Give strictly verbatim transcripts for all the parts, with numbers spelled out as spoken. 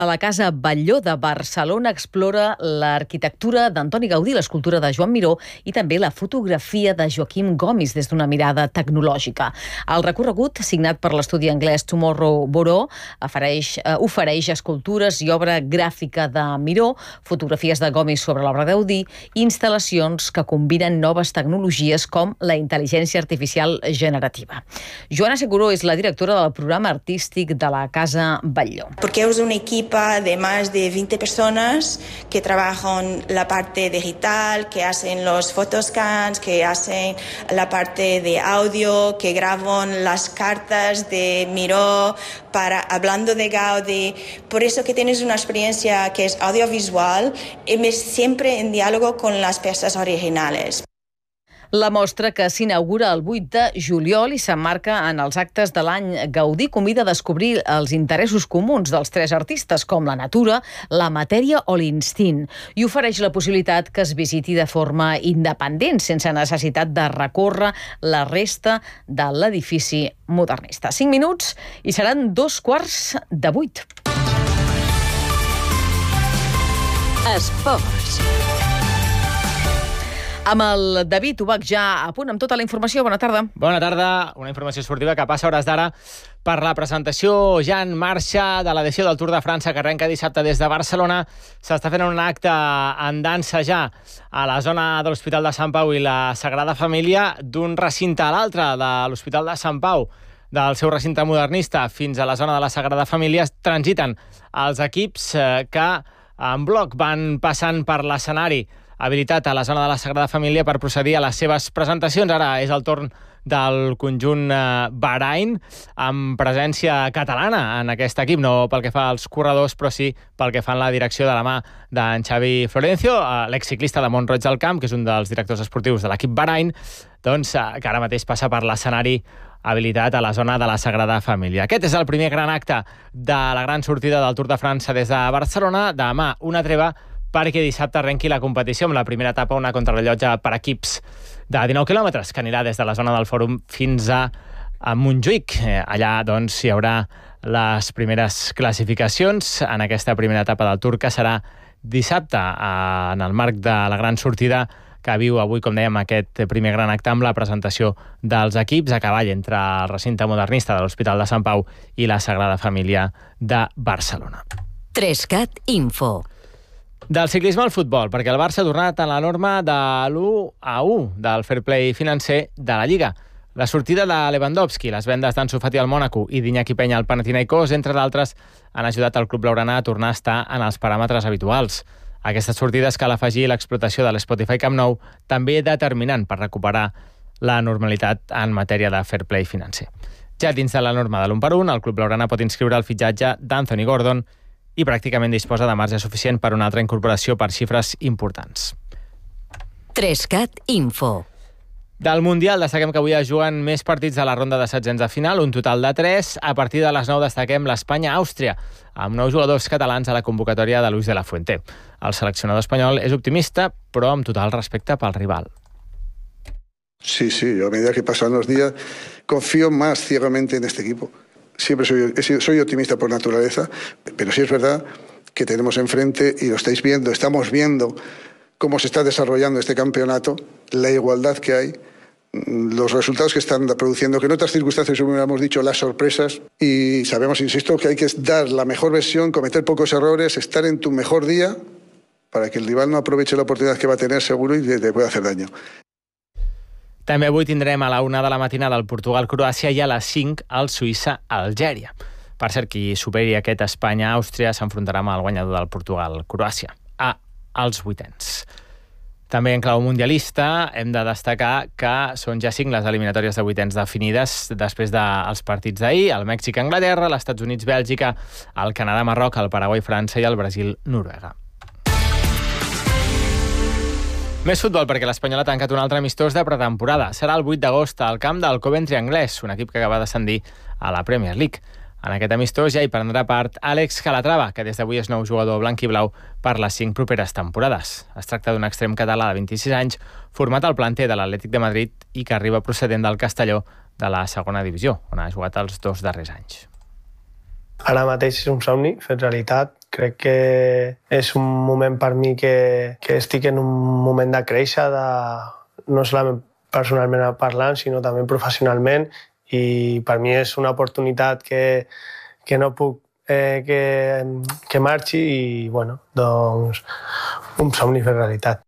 A la Casa Batlló de Barcelona explora l'arquitectura d'Antoni Gaudí, l'escultura de Joan Miró i també la fotografia de Joaquim Gomis des d'una mirada tecnològica. El recorregut, signat per l'estudi anglès Tomorrow Borrow, ofereix, eh, ofereix escultures i obra gràfica de Miró, fotografies de Gomis sobre l'obra de Gaudí i instal·lacions que combinen noves tecnologies com la intel·ligència artificial generativa. Joana Seguró és la directora del programa artístic de la Casa Batlló. Porque es un equipo de más de veinte personas que trabajan la parte digital, que hacen los photoscans, que hacen la parte de audio, que graban las cartas de Miró para hablando de Gaudí. Por eso que tienes una experiencia que es audiovisual y siempre en diálogo con las piezas originales. La mostra, que s'inaugura el vuit de juliol i s'emmarca en els actes de l'any Gaudí, convida a descobrir els interessos comuns dels tres artistes, com la natura, la matèria o l'instint, i ofereix la possibilitat que es visiti de forma independent, sense necessitat de recórrer la resta de l'edifici modernista. Cinc minuts i seran dos quarts de vuit. Esports. Amb el David Ubach ja a punt amb tota la informació. Bona tarda. Bona tarda. Una informació esportiva que passa a hores d'ara per la presentació ja en marxa de l'edició del Tour de França que arrenca dissabte des de Barcelona. S'està fent un acte en dansa ja a la zona de l'Hospital de Sant Pau i la Sagrada Família, d'un recinte a l'altre de l'Hospital de Sant Pau, del seu recinte modernista fins a la zona de la Sagrada Família. Transiten els equips que en bloc van passant per l'escenari habilitat a la zona de la Sagrada Família per procedir a les seves presentacions. Ara és el torn del conjunt Bahrain, amb presència catalana en aquest equip, no pel que fa als corredors, però sí pel que fa en la direcció de la mà d'en Xavi Florencio, l'exciclista de Mont-roig del Camp, que és un dels directors esportius de l'equip Bahrain, doncs, que ara mateix passa per l'escenari habilitat a la zona de la Sagrada Família. Aquest és el primer gran acte de la gran sortida del Tour de França des de Barcelona. Demà una treva perquè dissabte arrenqui la competició amb la primera etapa, una contrarellotge per equips de dinou quilòmetres, que anirà des de la zona del Fòrum fins a, a Montjuïc. Allà doncs, hi haurà les primeres classificacions en aquesta primera etapa del Tour, que serà dissabte, en el marc de la gran sortida que viu avui, com dèiem, aquest primer gran acte amb la presentació dels equips a cavall entre el recinte modernista de l'Hospital de Sant Pau i la Sagrada Família de Barcelona. Trescat Info. Del ciclisme al futbol, perquè el Barça ha tornat a la norma de l'u a u del fair play financer de la Lliga. La sortida de Lewandowski, les vendes d'Ansu Fati al Mònaco i d'Iñaki Peña al Panathinaikos, entre d'altres, han ajudat el club blaugrana a tornar a estar en els paràmetres habituals. Aquestes sortides cal afegir l'explotació de l'Spotify Camp Nou, també determinant per recuperar la normalitat en matèria de fair play financer. Ja dins de la norma de l'un per un, el club blaugrana pot inscriure el fitxatge d'Anthony Gordon i pràcticament disposa de marge suficient per una altra incorporació per xifres importants. Trescat Info. Del Mundial destaquem que avui es juguen més partits de la ronda de setzents de final, un total de tres. A partir de les nou destaquem l'Espanya-Àustria, amb nou jugadors catalans a la convocatòria de Luis de la Fuente. El seleccionador espanyol és optimista, però amb total respecte pel rival. Sí, sí, yo a medida que pasan los días confío más ciegamente en este equipo. Siempre soy, soy optimista por naturaleza, pero sí es verdad que tenemos enfrente, y lo estáis viendo, estamos viendo cómo se está desarrollando este campeonato, la igualdad que hay, los resultados que están produciendo, que en otras circunstancias hubiéramos dicho las sorpresas, y sabemos, insisto, que hay que dar la mejor versión, cometer pocos errores, estar en tu mejor día, para que el rival no aproveche la oportunidad que va a tener seguro y te pueda hacer daño. També avui tindrem a la una de la matinada el Portugal-Croàcia i a les cinc el Suïssa-Algèria. Per cert, qui superi aquest Espanya-Àustria s'enfrontarà amb el guanyador del Portugal-Croàcia a els vuitens. També en clau mundialista hem de destacar que són ja cinc les eliminatòries de vuitens definides després dels partits d'ahir: el Mèxic-Anglaterra, l'Estats Units-Bèlgica, el Canadà-Marroc, el Paraguai-França i el Brasil-Noruega. Més futbol, perquè l'Espanyol ha tancat un altre amistós de pretemporada. Serà el vuit d'agost al camp del Coventry anglès, un equip que acaba d'ascendir a la Premier League. En aquest amistós ja hi prendrà part Àlex Calatrava, que des d'avui és nou jugador blanc i blau per les cinc properes temporades. Es tracta d'un extrem català de vint-i-sis anys, format al planter de l'Atlètic de Madrid i que arriba procedent del Castelló de la segona divisió, on ha jugat els dos darrers anys. Ara mateix és un somni fet realitat. Crec que és un moment per mi que, que estic en un moment de créixer, de, no solament personalment parlant, sinó també professionalment, i per mi és una oportunitat que, que no puc eh, que, que marxi i, bueno, doncs, un somni fer realitat.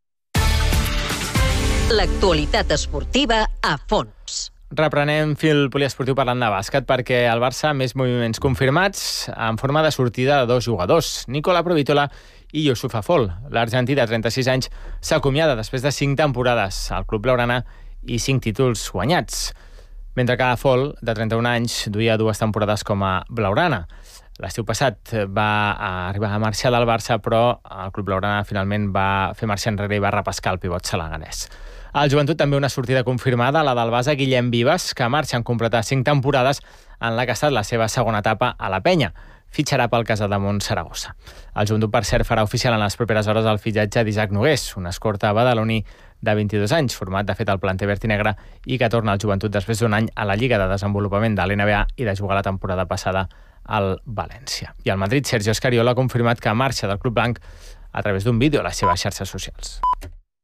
L'actualitat esportiva a fons. Reprenem fil poliesportiu parlant de bàsquet perquè el Barça ha més moviments confirmats en forma de sortida de dos jugadors, Nicola Provitola i Youssouf Afol. L'argentí de trenta-sis anys s'acomiada després de cinc temporades al club blaugrana i cinc títols guanyats, mentre que Afol, de trenta-un anys, duia dues temporades com a blaugrana. L'estiu passat va arribar a marxar del Barça, però el club blaugrana finalment va fer marxa enrere i va repescar el pivot salaganès. Al Joventut també una sortida confirmada, la del base Guillem Vives, que marxa en completar cinc temporades en la que ha estat la seva segona etapa a la penya. Fitxarà pel Casademont Saragossa. El Joventut, per cert, farà oficial en les properes hores el fitxatge d'Isaac Nogués, un escorta badaloní de vint-i-dos anys, format de fet al planter verd i negre i que torna al Joventut després d'un any a la Lliga de Desenvolupament de l'N B A i de jugar la temporada passada al València. I al Madrid, Sergio Escariolo ha confirmat que marxa del club blanc a través d'un vídeo a les seves xarxes socials.